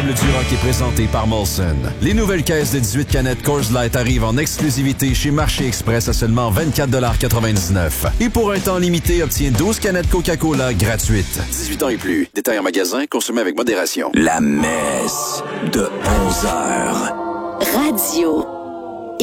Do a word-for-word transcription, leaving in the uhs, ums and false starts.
incontournable du rock est présenté par Molson. Les nouvelles caisses de dix-huit canettes Coors Light arrivent en exclusivité chez Marché Express à seulement vingt-quatre quatre-vingt-dix-neuf. Et pour un temps limité, obtiens douze canettes Coca-Cola gratuites. dix-huit ans et plus. Détail en magasin, consommé avec modération. La messe de onze heures. Radio.